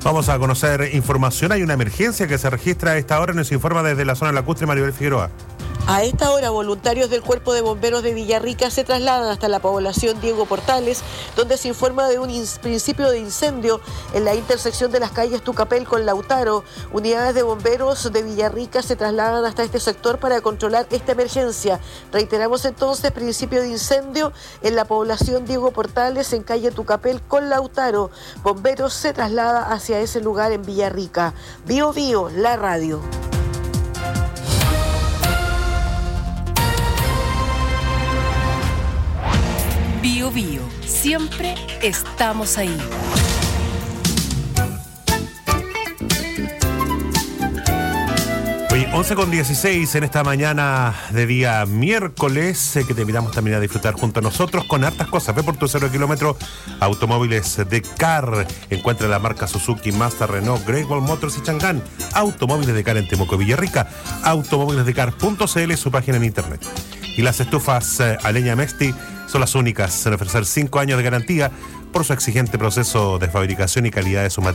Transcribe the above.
Vamos a conocer información. Hay una emergencia que se registra a esta hora. Nos informa desde la zona lacustre Maribel Figueroa. A esta hora, voluntarios del Cuerpo de Bomberos de Villarrica se trasladan hasta la población Diego Portales, donde se informa de un principio de incendio en la intersección de las calles Tucapel con Lautaro. Unidades de bomberos de Villarrica se trasladan hasta este sector para controlar esta emergencia. Reiteramos entonces, principio de incendio en la población Diego Portales, en calle Tucapel con Lautaro. Bomberos se traslada hacia ese lugar en Villarrica. Bio Bio, la radio. Bio Bio, siempre estamos ahí. Hoy 11:16 en esta mañana de día miércoles, que te invitamos también a disfrutar junto a nosotros con hartas cosas. Ve por tu 0 kilómetro, automóviles de CAR. Encuentra la marca Suzuki, Mazda, Renault, Great Wall Motors y Chang'an. Automóviles de CAR en Temuco, Villarrica. Automóvilesdecar.cl es su página en internet. Y las estufas a leña Mesti son las únicas en ofrecer 5 años de garantía por su exigente proceso de fabricación y calidad de sus materiales.